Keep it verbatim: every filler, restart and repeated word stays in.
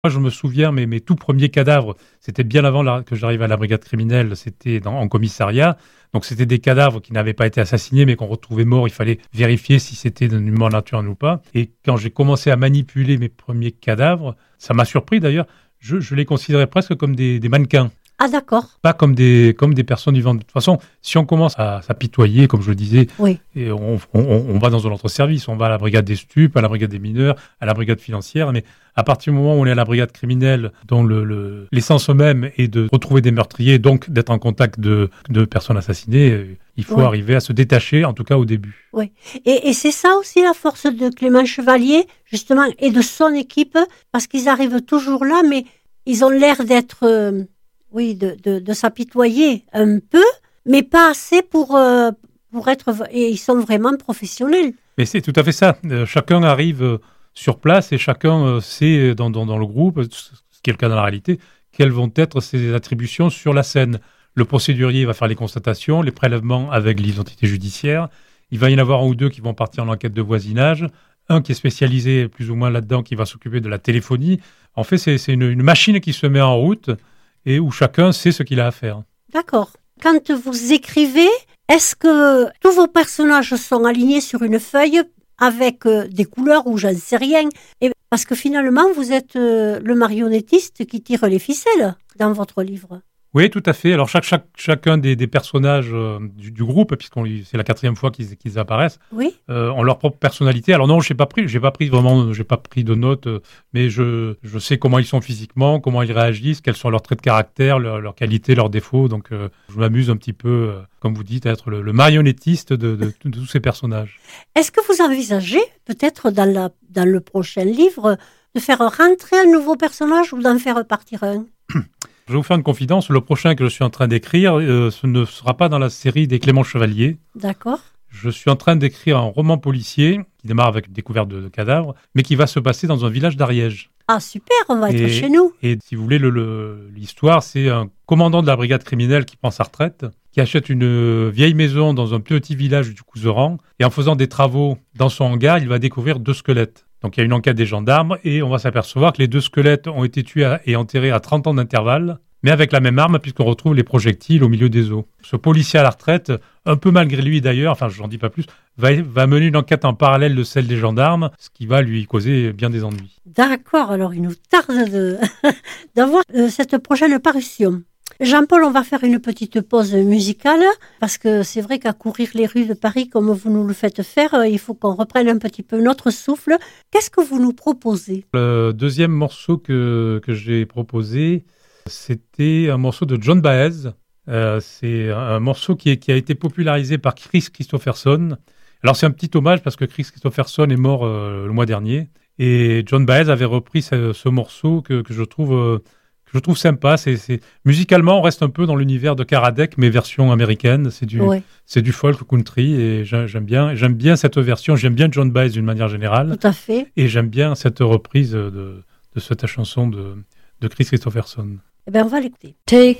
Moi, je me souviens, mes, mes tout premiers cadavres, c'était bien avant la, que j'arrive à la brigade criminelle, c'était dans, en commissariat. Donc, c'était des cadavres qui n'avaient pas été assassinés, mais qu'on retrouvait morts. Il fallait vérifier si c'était d'une mort naturelle ou pas. Et quand j'ai commencé à manipuler mes premiers cadavres, ça m'a surpris d'ailleurs, je, je les considérais presque comme des, des mannequins. Ah d'accord. Pas comme des, comme des personnes vivantes. De toute façon, si on commence à s'apitoyer, comme je le disais, oui. et on, on, on va dans un autre service, on va à la brigade des stupes, à la brigade des mineurs, à la brigade financière, mais à partir du moment où on est à la brigade criminelle, dont le, le, l'essence même est de retrouver des meurtriers, donc d'être en contact de, de personnes assassinées, il faut oui. arriver à se détacher, en tout cas au début. Oui, et, et c'est ça aussi la force de Clément Chevalier, justement, et de son équipe, parce qu'ils arrivent toujours là, mais ils ont l'air d'être... Euh, Oui, de, de, de s'apitoyer un peu, mais pas assez pour, euh, pour être... Et ils sont vraiment professionnels. Mais c'est tout à fait ça. Euh, chacun arrive euh, sur place et chacun euh, sait dans, dans, dans le groupe, ce qui est le cas dans la réalité, quelles vont être ses attributions sur la scène. Le procédurier va faire les constatations, les prélèvements avec l'identité judiciaire. Il va y en avoir un ou deux qui vont partir en enquête de voisinage. Un qui est spécialisé plus ou moins là-dedans, qui va s'occuper de la téléphonie. En fait, c'est, c'est une, une machine qui se met en route et où chacun sait ce qu'il a à faire. D'accord. Quand vous écrivez, est-ce que tous vos personnages sont alignés sur une feuille avec euh, des couleurs ou j'en sais rien et parce que finalement, vous êtes euh, le marionnettiste qui tire les ficelles dans votre livre. Oui, tout à fait. Alors, chaque, chaque, chacun des, des personnages euh, du, du groupe, puisqu'on c'est la quatrième fois qu'ils, qu'ils apparaissent, oui. euh, ont leur propre personnalité. Alors non, j'ai pas pris, j'ai pas pris vraiment, j'ai pas pris de notes, euh, mais je, je sais comment ils sont physiquement, comment ils réagissent, quels sont leurs traits de caractère, leurs leur qualités, leurs défauts. Donc, euh, je m'amuse un petit peu, euh, comme vous dites, à être le, le marionnettiste de, de, de, de tous ces personnages. Est-ce que vous envisagez, peut-être dans, la, dans le prochain livre, de faire rentrer un nouveau personnage ou d'en faire partir un ? Je vais vous faire une confidence, le prochain que je suis en train d'écrire, euh, ce ne sera pas dans la série des Clément Chevalier. D'accord. Je suis en train d'écrire un roman policier qui démarre avec une découverte de, de cadavres, mais qui va se passer dans un village d'Ariège. Ah super, on va et, être chez nous. Et si vous voulez, le, le, l'histoire, c'est un commandant de la brigade criminelle qui prend sa retraite, qui achète une vieille maison dans un petit village du Couserans, et en faisant des travaux dans son hangar, il va découvrir deux squelettes. Donc il y a une enquête des gendarmes et on va s'apercevoir que les deux squelettes ont été tués à, et enterrés à trente ans d'intervalle, mais avec la même arme puisqu'on retrouve les projectiles au milieu des os. Ce policier à la retraite, un peu malgré lui d'ailleurs, enfin je n'en dis pas plus, va, va mener une enquête en parallèle de celle des gendarmes, ce qui va lui causer bien des ennuis. D'accord, alors il nous tarde de, d'avoir euh, cette prochaine parution. Jean-Paul, on va faire une petite pause musicale, parce que c'est vrai qu'à courir les rues de Paris comme vous nous le faites faire, il faut qu'on reprenne un petit peu notre souffle. Qu'est-ce que vous nous proposez ? Le deuxième morceau que, que j'ai proposé, c'était un morceau de John Baez. Euh, c'est un morceau qui, est, qui a été popularisé par Chris Christopherson. Alors c'est un petit hommage parce que Chris Christopherson est mort euh, le mois dernier. Et John Baez avait repris ce, ce morceau que, que je trouve... Euh, Je trouve sympa, c'est, c'est... musicalement on reste un peu dans l'univers de Karadec, mais version américaine, c'est du, ouais. c'est du folk country et j'aime, j'aime bien, j'aime bien cette version, j'aime bien John Baez d'une manière générale. Tout à fait. Et j'aime bien cette reprise de, de cette chanson de, de Chris Christopherson. Eh bien on va l'écouter. Take